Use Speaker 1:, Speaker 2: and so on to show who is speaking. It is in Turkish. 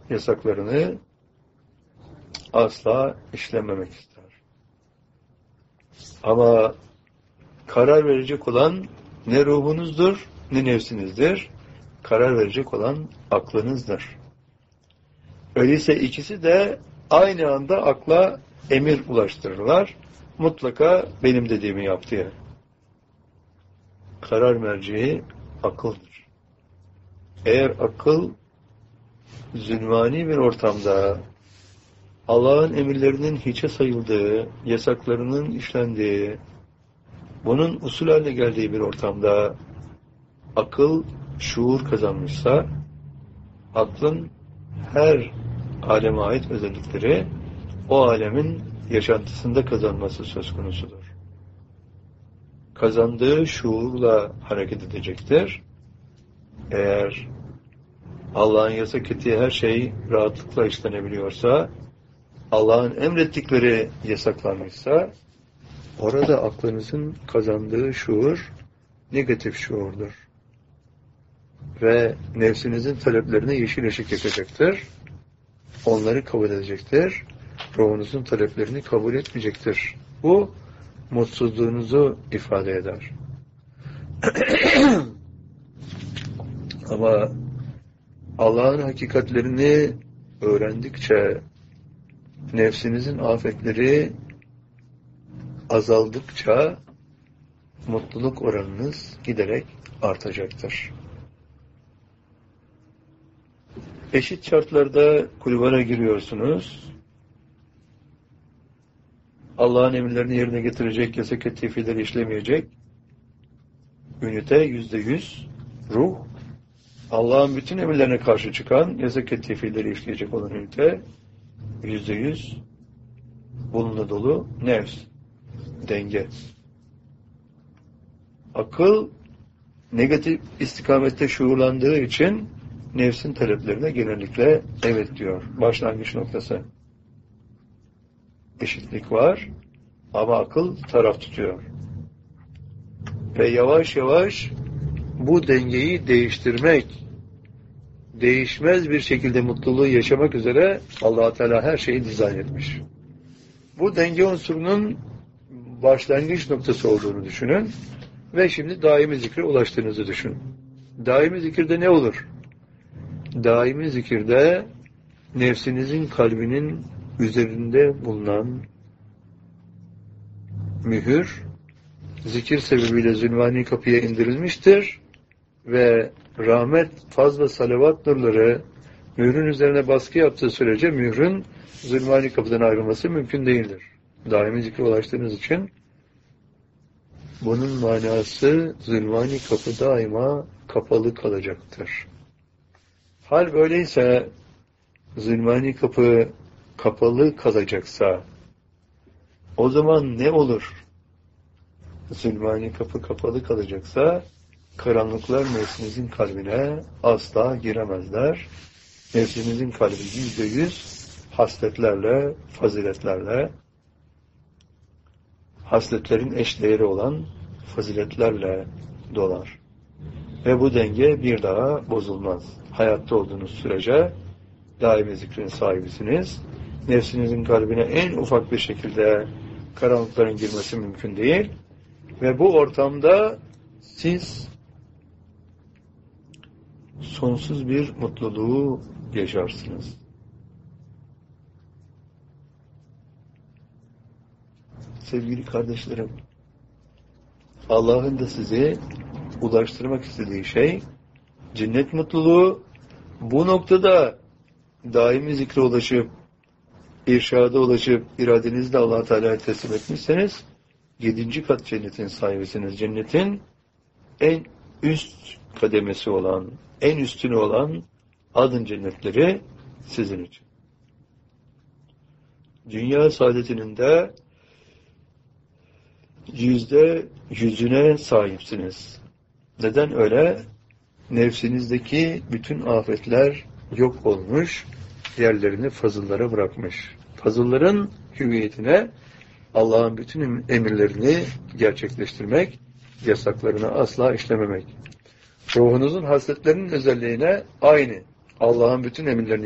Speaker 1: yasaklarını asla işlememek ister. Ama karar verecek olan ne ruhunuzdur, ne nefsinizdir. Karar verecek olan aklınızdır. Öyleyse ikisi de aynı anda akla emir ulaştırırlar. Mutlaka benim dediğimi yap diye. Karar merceği akıldır. Eğer akıl zülmani bir ortamda Allah'ın emirlerinin hiçe sayıldığı, yasaklarının işlendiği, bunun usul haline geldiği bir ortamda akıl şuur kazanmışsa, aklın her aleme ait özellikleri o alemin yaşantısında kazanması söz konusudur. Kazandığı şuurla hareket edecektir. Eğer Allah'ın yasak ettiği her şey rahatlıkla işlenebiliyorsa, Allah'ın emrettikleri yasaklanmışsa, orada aklınızın kazandığı şuur negatif şuurdur. Ve nefsinizin taleplerine yeşil ışık yakacaktır. Onları kabul edecektir. Ruhunuzun taleplerini kabul etmeyecektir. Bu mutsuzluğunuzu ifade eder. Ama Allah'ın hakikatlerini öğrendikçe, nefsinizin afetleri azaldıkça mutluluk oranınız giderek artacaktır. Eşit şartlarda kulübana giriyorsunuz. Allah'ın emirlerini yerine getirecek, yasak ettiği fiilleri işlemeyecek. Ünite %100 ruh. Allah'ın bütün emirlerine karşı çıkan, yasak ettiği fiilleri işleyecek olan ünite %100 bununla dolu nefs, denge. Akıl negatif istikamette şuurlandığı için nefsin taleplerine genellikle evet diyor. Başlangıç noktası. Eşitlik var ama akıl taraf tutuyor. Ve yavaş yavaş bu dengeyi değiştirmek, değişmez bir şekilde mutluluğu yaşamak üzere Allah Teala her şeyi dizayn etmiş. Bu denge unsurunun başlangıç noktası olduğunu düşünün ve şimdi daimi zikre ulaştığınızı düşünün. Daimi zikirde ne olur? Daimi zikirde nefsinizin kalbinin üzerinde bulunan mühür zikir sebebiyle zülmani kapıya indirilmiştir ve rahmet, faz ve salavat nurları mührün üzerine baskı yaptığı sürece mührün zülmani kapıdan ayrılması mümkün değildir. Daimi zikre ulaştığınız için bunun manası zülmani kapı daima kapalı kalacaktır. Hal böyleyse zülmani kapı kapalı kalacaksa o zaman ne olur? Zülmani kapı kapalı kalacaksa karanlıklar nefsinizin kalbine asla giremezler. Nefsinizin kalbi %100 hasletlerle, faziletlerle, hasletlerin eşdeğeri olan faziletlerle dolar. Ve bu denge bir daha bozulmaz. Hayatta olduğunuz sürece daimi zikrin sahibisiniz. Nefsinizin kalbine en ufak bir şekilde karanlıkların girmesi mümkün değil. Ve bu ortamda siz sonsuz bir mutluluğu yaşarsınız. Sevgili kardeşlerim, Allah'ın da sizi ulaştırmak istediği şey cennet mutluluğu. Bu noktada daimi zikre ulaşıp, irşada ulaşıp, iradenizle Allah-u Teala'ya teslim etmişseniz 7. kat cennetin sahibisiniz. Cennetin en üst kademesi olan, en üstünü olan adın cennetleri sizin için. Dünya saadetinin de %100'üne sahipsiniz. Neden öyle? Nefsinizdeki bütün afetler yok olmuş, yerlerini fazıllara bırakmış. Fazılların hüviyetine Allah'ın bütün emirlerini gerçekleştirmek, yasaklarını asla işlememek. Ruhunuzun hasletlerinin özelliğine aynı. Allah'ın bütün emirlerini